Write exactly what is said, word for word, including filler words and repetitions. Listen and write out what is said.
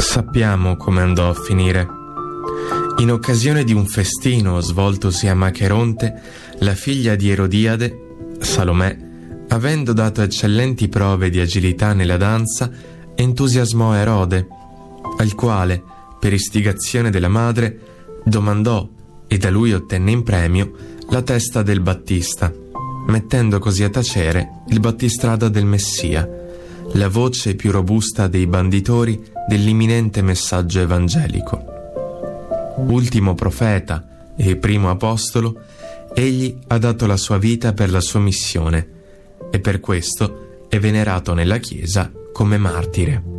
Sappiamo come andò a finire. In occasione di un festino svoltosi a Macheronte, la figlia di Erodiade, Salomè, avendo dato eccellenti prove di agilità nella danza, entusiasmò Erode, al quale, per istigazione della madre, domandò e da lui ottenne in premio la testa del Battista, mettendo così a tacere il battistrada del Messia, la voce più robusta dei banditori dell'imminente messaggio evangelico. Ultimo profeta e primo apostolo, egli ha dato la sua vita per la sua missione e per questo è venerato nella Chiesa come martire.